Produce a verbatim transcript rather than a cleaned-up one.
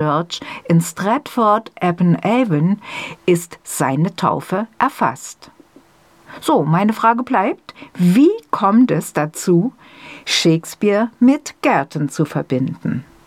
Church in Stratford-upon-Avon ist seine Taufe erfasst. So, meine Frage bleibt, wie kommt es dazu, Shakespeare mit Gärten zu verbinden?